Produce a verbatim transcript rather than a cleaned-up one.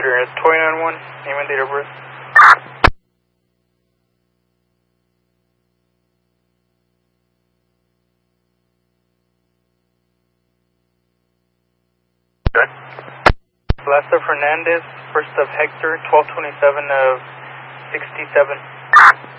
Hector, it's twenty-nine one, name and date of birth. Good. Last of Hernandez, first of Hector, twelve twenty-seven of sixty-seven.